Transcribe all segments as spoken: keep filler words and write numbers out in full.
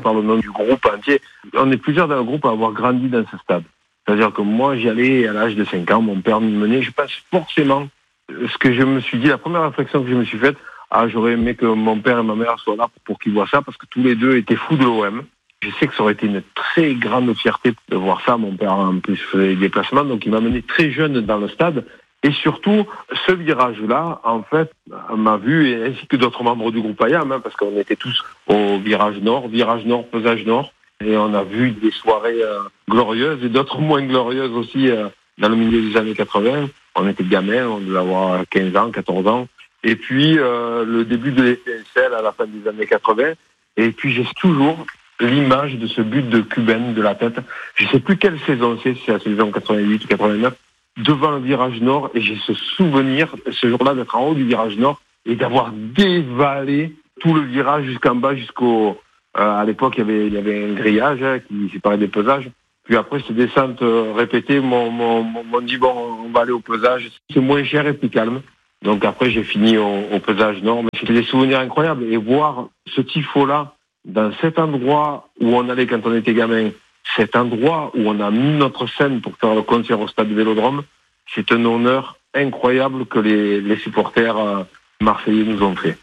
parle au nom du groupe entier. On est plusieurs dans le groupe à avoir grandi dans ce stade. C'est-à-dire que moi, j'y allais à l'âge de cinq ans, mon père me menait. Je pense forcément, ce que je me suis dit, la première réflexion que je me suis faite, ah, j'aurais aimé que mon père et ma mère soient là pour, pour qu'ils voient ça, parce que tous les deux étaient fous de l'O M. Je sais que ça aurait été une très grande fierté de voir ça. Mon père, en plus, faisait des déplacements, donc il m'a mené très jeune dans le stade. Et surtout, ce virage-là, en fait, m'a vu, et ainsi que d'autres membres du groupe Ayam, hein, parce qu'on était tous au virage nord, virage nord, pesage nord. Et on a vu des soirées euh, glorieuses et d'autres moins glorieuses aussi euh, dans le milieu des années quatre-vingts. On était gamins, on devait avoir quinze ans, quatorze ans. Et puis euh, le début de l'étincelle à la fin des années quatre-vingts. Et puis j'ai toujours l'image de ce but de Cuben de la tête. Je ne sais plus quelle saison c'est, si c'est la saison quatre-vingt-huit ou quatre-vingt-neuf, devant le virage nord. Et j'ai ce souvenir, ce jour-là, d'être en haut du virage nord et d'avoir dévalé tout le virage jusqu'en bas, jusqu'au... Euh, à l'époque, il y avait, il y avait un grillage hein, qui séparait des pesages. Puis après, ces descentes euh, répétées m'ont, m'ont, m'ont dit, bon, on va aller au pesage. C'est moins cher et plus calme. Donc après, j'ai fini au, au pesage nord. Mais c'était des souvenirs incroyables. Et voir ce tifo-là, dans cet endroit où on allait quand on était gamin, cet endroit où on a mis notre scène pour faire le concert au stade Vélodrome, c'est un honneur incroyable que les, les supporters euh, marseillais nous ont fait.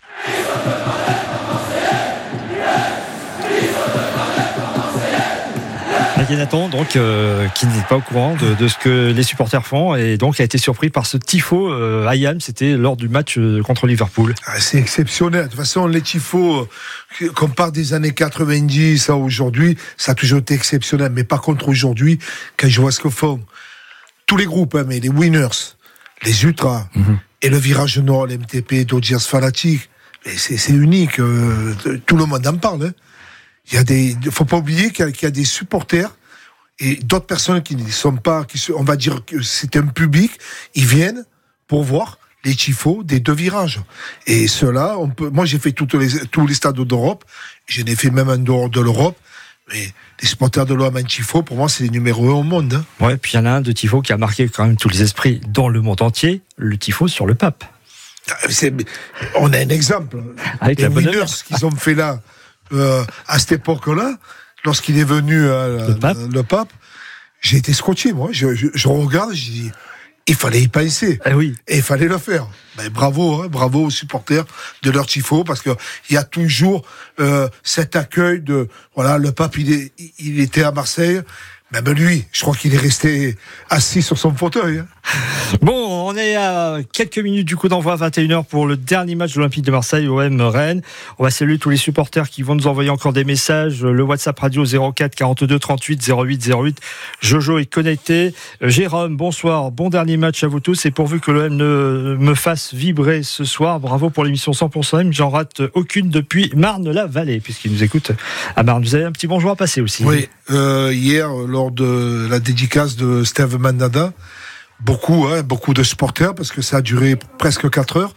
Nathan, donc, euh, qui n'est pas au courant de, de ce que les supporters font et donc a été surpris par ce tifo euh, Ayam, c'était lors du match euh, contre Liverpool. Ah, c'est exceptionnel. De toute façon, les tifos, euh, qu'on part des années quatre-vingt-dix à aujourd'hui, ça a toujours été exceptionnel. Mais par contre, aujourd'hui, quand je vois ce que font tous les groupes, hein, mais les Winners, les Ultras, mm-hmm. et le Virage Nord, l'M T P, Dodgers Fanatic, c'est, c'est unique. Euh, tout le monde en parle. Hein. Il y a des, faut pas oublier qu'il y a, qu'il y a des supporters et d'autres personnes qui ne sont pas, qui se, on va dire que c'est un public, ils viennent pour voir les tifos des deux virages. Et cela, on peut, moi j'ai fait toutes les, tous les stades d'Europe, je l'ai fait même en dehors de l'Europe, mais les supporters de l'O M en tifo, pour moi c'est les numéros un au monde. Hein. Ouais, puis il y en a un de tifo qui a marqué quand même tous les esprits dans le monde entier, le tifo sur le pape. C'est, on a un exemple. Avec les la bonne winners qu'ils ont fait là, euh, à cette époque-là, lorsqu'il est venu euh, le, pape. le pape, j'ai été scotché, moi. Je, je, je regarde, je dis, il fallait y penser. Eh oui. Et il fallait le faire. Ben, bravo, hein, bravo aux supporters de leur tifo, parce que il y a toujours euh, cet accueil de, voilà, le pape, il, est, il était à Marseille. Même lui, je crois qu'il est resté assis sur son fauteuil. Hein. Bon, on est à quelques minutes du coup d'envoi à vingt et une heures pour le dernier match de l'Olympique de Marseille, O M Rennes. On va saluer tous les supporters qui vont nous envoyer encore des messages. Le WhatsApp radio zéro quatre quarante-deux trente-huit zéro huit zéro huit. Jojo est connecté. Jérôme, bonsoir. Bon dernier match à vous tous. Et pourvu que l'O M ne me fasse vibrer ce soir, bravo pour l'émission cent pour cent M. J'en rate aucune depuis Marne-la-Vallée, puisqu'il nous écoute à Marne. Vous avez un petit bonjour à passer aussi. Oui, euh, hier, lors de la dédicace de Steve Mandanda, beaucoup, hein, beaucoup de supporters, parce que ça a duré presque quatre heures.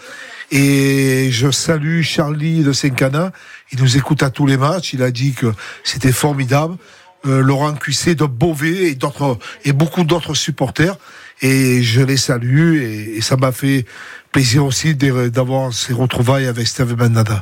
Et je salue Charlie de Saint-Cana. Il nous écoute à tous les matchs. Il a dit que c'était formidable. Euh, Laurent Cuissé de Beauvais et d'autres, et beaucoup d'autres supporters. Et je les salue. Et, et ça m'a fait plaisir aussi d'avoir ces retrouvailles avec Steve Mandanda.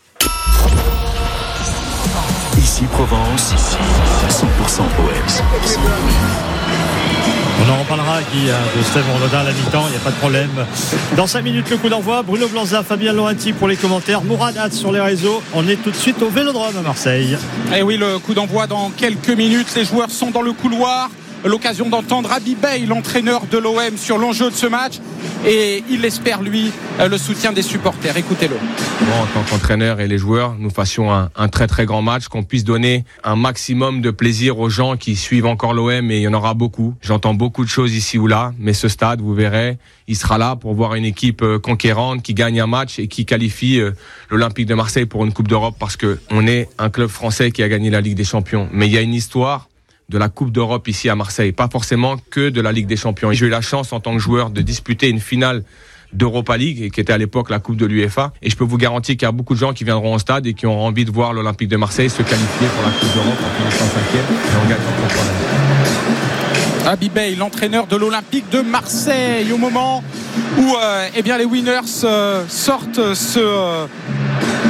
Ici Provence, ici cent pour cent O M. On en reparlera, Guy, de Steve Mandanda à la mi-temps, il n'y a pas de problème. Dans cinq minutes, le coup d'envoi. Bruno Blanza, Fabien Laurenti pour les commentaires. Mourad Hadj sur les réseaux. On est tout de suite au Vélodrome à Marseille. Et oui, le coup d'envoi dans quelques minutes. Les joueurs sont dans le couloir. L'occasion d'entendre Habib Beye, l'entraîneur de l'O M, sur l'enjeu de ce match. Et il espère, lui, le soutien des supporters. Écoutez-le. Bon, en tant qu'entraîneur et les joueurs, nous fassions un, un très très grand match, qu'on puisse donner un maximum de plaisir aux gens qui suivent encore l'O M, et il y en aura beaucoup. J'entends beaucoup de choses ici ou là, mais ce stade, vous verrez, il sera là pour voir une équipe conquérante qui gagne un match et qui qualifie l'Olympique de Marseille pour une Coupe d'Europe, parce qu'on est un club français qui a gagné la Ligue des Champions. Mais il y a une histoire de la Coupe d'Europe ici à Marseille, pas forcément que de la Ligue des Champions. Et j'ai eu la chance en tant que joueur de disputer une finale d'Europa League, qui était à l'époque la Coupe de l'UEFA. Et je peux vous garantir qu'il y a beaucoup de gens qui viendront au stade et qui ont envie de voir l'Olympique de Marseille se qualifier pour la Coupe d'Europe en finissant cinquième et en gagnant contre l'Olympique. Habib Beye, l'entraîneur de l'Olympique de Marseille, au moment où euh, eh bien, les Winners euh, sortent ce... Euh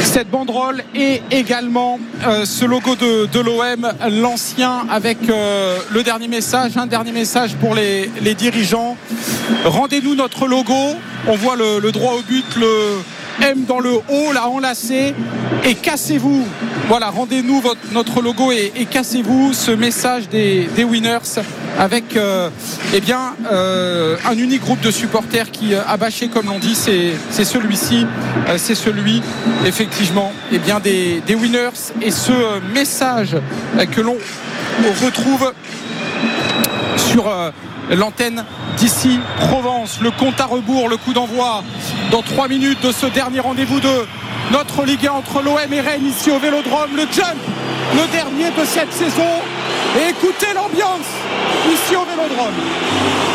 cette banderole et également euh, ce logo de, de l'O M, l'ancien, avec euh, le dernier message, un dernier message pour les, les dirigeants. Rendez-nous notre logo. On voit le, le droit au but, le M dans le haut, là enlacé, et cassez-vous. Voilà, rendez-nous votre, notre logo et, et cassez-vous. Ce message des, des Winners avec euh, eh bien, euh, un unique groupe de supporters qui euh, a bâché, comme l'on dit, c'est, c'est celui-ci, euh, c'est celui effectivement eh bien, des, des Winners. Et ce euh, message euh, que l'on retrouve sur euh, l'antenne d'ici Provence, le compte à rebours, le coup d'envoi dans trois minutes de ce dernier rendez-vous de notre Ligue un entre l'O M et Rennes ici au Vélodrome. Le jump, le dernier de cette saison, et écoutez l'ambiance ici au Vélodrome.